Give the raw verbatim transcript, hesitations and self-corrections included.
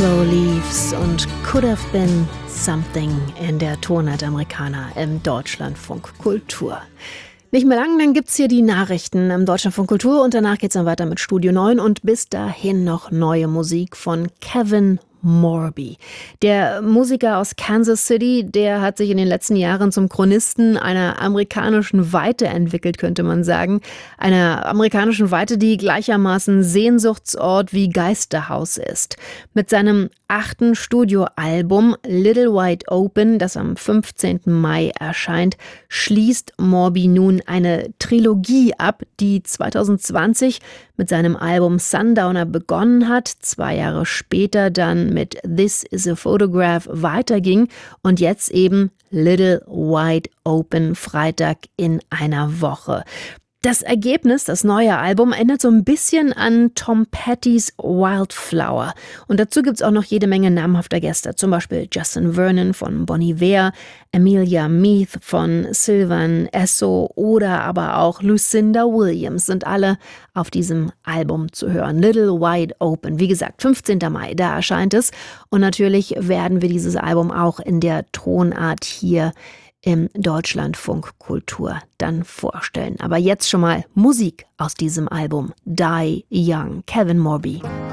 Yellow Leaves und Could Have Been Something in der Tonart Americana im Deutschlandfunk Kultur. Nicht mehr lang, dann gibt's hier die Nachrichten im Deutschlandfunk Kultur und danach geht's dann weiter mit Studio neun und bis dahin noch neue Musik von Kevin Morby. Der Musiker aus Kansas City, der hat sich in den letzten Jahren zum Chronisten einer amerikanischen Weite entwickelt, könnte man sagen. Einer amerikanischen Weite, die gleichermaßen Sehnsuchtsort wie Geisterhaus ist. Mit seinem achten Studioalbum Little Wide Open, das am fünfzehnten Mai erscheint, schließt Morby nun eine Trilogie ab, die zwanzig zwanzig mit seinem Album Sundowner begonnen hat, zwei Jahre später dann mit This Is a Photograph weiterging und jetzt eben Little Wide Open, Freitag in einer Woche. Das Ergebnis, das neue Album, erinnert so ein bisschen an Tom Pettys Wildflower. Und dazu gibt's auch noch jede Menge namhafter Gäste, zum Beispiel Justin Vernon von Bon Iver, Amelia Meath von Sylvan Esso oder aber auch Lucinda Williams sind alle auf diesem Album zu hören. Little Wide Open, wie gesagt, fünfzehnten Mai, da erscheint es. Und natürlich werden wir dieses Album auch in der Tonart hier im Deutschlandfunk Kultur dann vorstellen. Aber jetzt schon mal Musik aus diesem Album Die Young, Kevin Morby.